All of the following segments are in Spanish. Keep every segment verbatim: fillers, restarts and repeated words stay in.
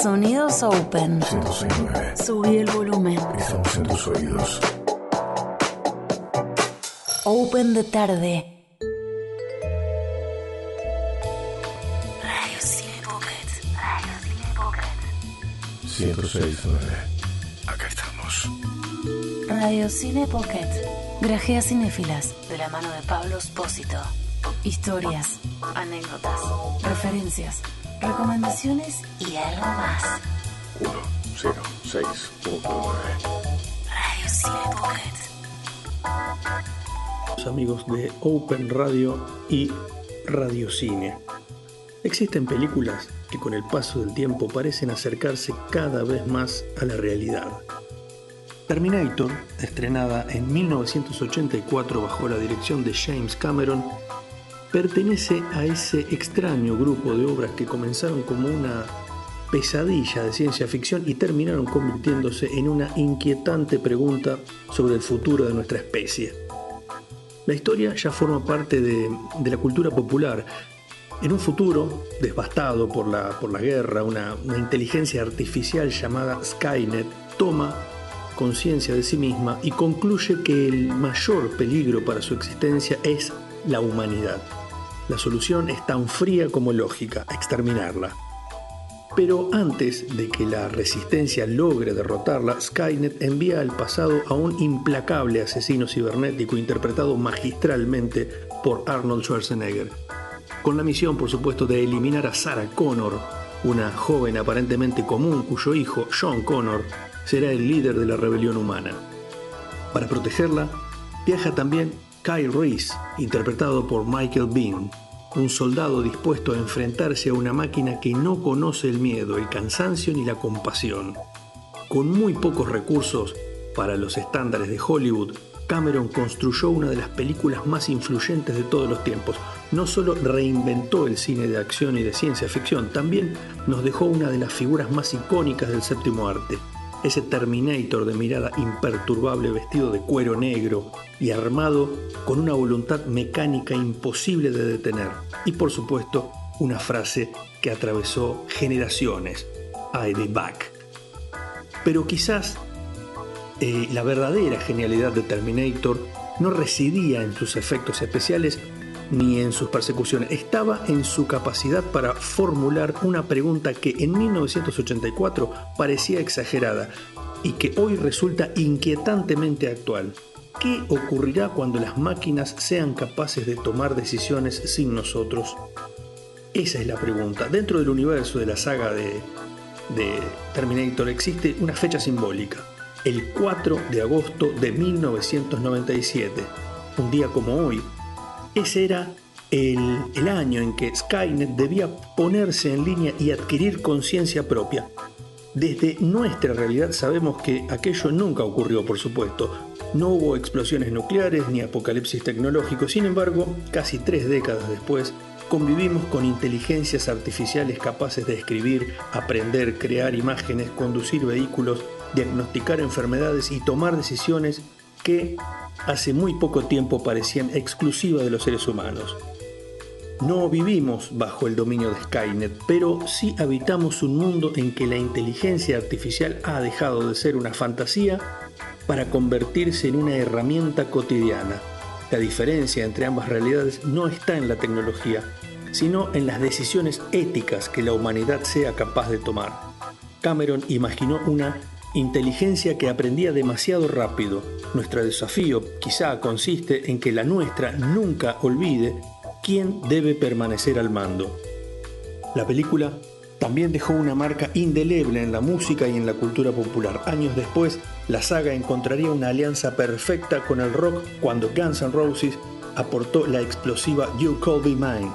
Sonidos Open. ciento seis punto nueve. Subí el volumen. Estamos en tus oídos. Open de tarde. Radio Cine Pocket. Radio Cine Pocket. ciento seis punto nueve. Acá estamos. Radio Cine Pocket. Grajeas cinéfilas de la mano de Pablo Espósito. Historias, anécdotas, referencias, recomendaciones y algo más. ciento seis punto nueve. Radio Cine Pocket. Amigos de Open Radio y Radio Cine. Existen películas que con el paso del tiempo parecen acercarse cada vez más a la realidad. Terminator, estrenada en mil novecientos ochenta y cuatro bajo la dirección de James Cameron, pertenece a ese extraño grupo de obras que comenzaron como una pesadilla de ciencia ficción y terminaron convirtiéndose en una inquietante pregunta sobre el futuro de nuestra especie. La historia ya forma parte de, de la cultura popular. En un futuro devastado por la, por la guerra, una, una inteligencia artificial llamada Skynet toma conciencia de sí misma y concluye que el mayor peligro para su existencia es la humanidad. La solución es tan fría como lógica: exterminarla. Pero antes de que la resistencia logre derrotarla, Skynet envía al pasado a un implacable asesino cibernético interpretado magistralmente por Arnold Schwarzenegger, con la misión, por supuesto, de eliminar a Sarah Connor, una joven aparentemente común cuyo hijo, John Connor, será el líder de la rebelión humana. Para protegerla, viaja también Kyle Reese, interpretado por Michael Biehn, un soldado dispuesto a enfrentarse a una máquina que no conoce el miedo, el cansancio ni la compasión. Con muy pocos recursos para los estándares de Hollywood, Cameron construyó una de las películas más influyentes de todos los tiempos. No solo reinventó el cine de acción y de ciencia ficción, también nos dejó una de las figuras más icónicas del séptimo arte. Ese Terminator de mirada imperturbable, vestido de cuero negro y armado con una voluntad mecánica imposible de detener. Y por supuesto, una frase que atravesó generaciones: I'll be back. Pero quizás eh, la verdadera genialidad de Terminator no residía en sus efectos especiales ni en sus persecuciones. Estaba en su capacidad para formular una pregunta que en mil novecientos ochenta y cuatro parecía exagerada y que hoy resulta inquietantemente actual. ¿Qué ocurrirá cuando las máquinas sean capaces de tomar decisiones sin nosotros? Esa es la pregunta. Dentro del universo de la saga de, de Terminator existe una fecha simbólica: el cuatro de agosto de mil novecientos noventa y siete, un día como hoy. Ese era el, el año en que Skynet debía ponerse en línea y adquirir conciencia propia. Desde nuestra realidad sabemos que aquello nunca ocurrió, por supuesto. No hubo explosiones nucleares ni apocalipsis tecnológico. Sin embargo, casi tres décadas después, convivimos con inteligencias artificiales capaces de escribir, aprender, crear imágenes, conducir vehículos, diagnosticar enfermedades y tomar decisiones que hace muy poco tiempo parecían exclusivas de los seres humanos. No vivimos bajo el dominio de Skynet, pero sí habitamos un mundo en que la inteligencia artificial ha dejado de ser una fantasía para convertirse en una herramienta cotidiana. La diferencia entre ambas realidades no está en la tecnología, sino en las decisiones éticas que la humanidad sea capaz de tomar. Cameron imaginó una inteligencia que aprendía demasiado rápido. Nuestro desafío quizá consiste en que la nuestra nunca olvide quién debe permanecer al mando. La película también dejó una marca indeleble en la música y en la cultura popular. Años después, la saga encontraría una alianza perfecta con el rock cuando Guns N' Roses aportó la explosiva You Call Me Mine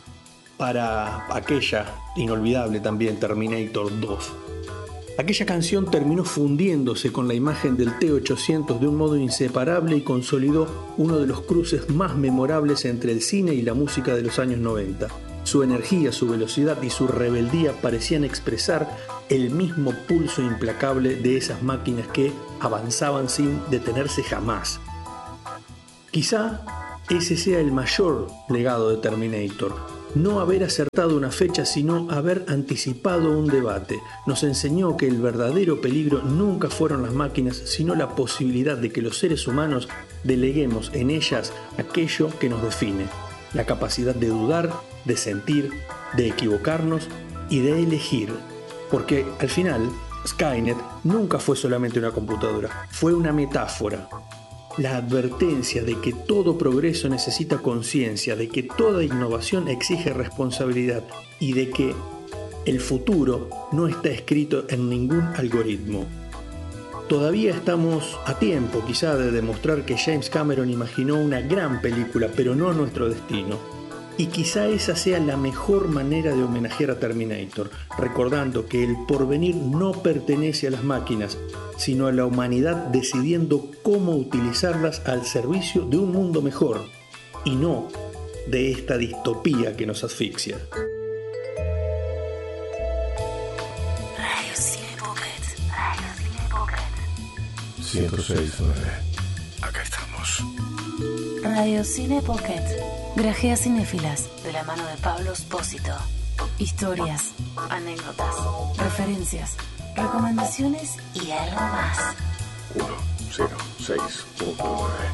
para aquella inolvidable también Terminator dos. Aquella canción terminó fundiéndose con la imagen del T ochocientos de un modo inseparable y consolidó uno de los cruces más memorables entre el cine y la música de los años noventa. Su energía, su velocidad y su rebeldía parecían expresar el mismo pulso implacable de esas máquinas que avanzaban sin detenerse jamás. Quizá ese sea el mayor legado de Terminator. no haber acertado una fecha, sino haber anticipado un debate. Nos enseñó que el verdadero peligro nunca fueron las máquinas, sino la posibilidad de que los seres humanos deleguemos en ellas aquello que nos define, la capacidad de dudar, de sentir, de equivocarnos y de elegir. Porque al final, Skynet nunca fue solamente una computadora, fue una metáfora. La advertencia de que todo progreso necesita conciencia, de que toda innovación exige responsabilidad y de que el futuro no está escrito en ningún algoritmo. Todavía estamos a tiempo quizá de demostrar que James Cameron imaginó una gran película, pero no nuestro destino. Y quizá esa sea la mejor manera de homenajear a Terminator, recordando que el porvenir no pertenece a las máquinas, sino a la humanidad decidiendo cómo utilizarlas al servicio de un mundo mejor, y no de esta distopía que nos asfixia. Radio Cine Pocket. Radio Cine Pocket. ciento seis punto nueve. Acá estamos. Radio Cine Pocket. Grajeas cinéfilas de la mano de Pablo Espósito. Historias, anécdotas, referencias, recomendaciones y algo más. uno cero seis punto nueve.